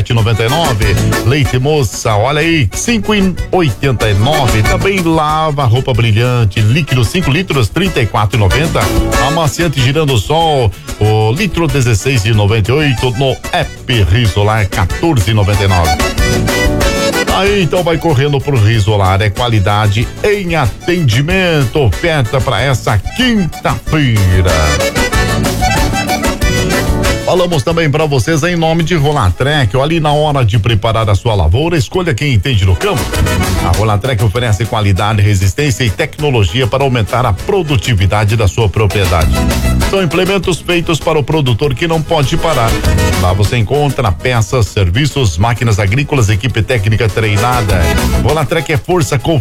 R$7,99. Leite moça, olha aí, R$5,89. Também lava roupa brilhante, líquido 5 litros, R$34,90. Amaciante girando sol, o litro 16,98 no app Risolar, R$14,99. Aí então vai correndo pro Risolar, é qualidade em atendimento. Oferta para essa quinta-feira. Falamos também para vocês em nome de Rolatrek. Ali na hora de preparar a sua lavoura, escolha quem entende no campo. A Rolatrek oferece qualidade, resistência e tecnologia para aumentar a produtividade da sua propriedade. São implementos feitos para o produtor que não pode parar. Lá você encontra peças, serviços, máquinas agrícolas, equipe técnica treinada. Rolatrek é força, confiança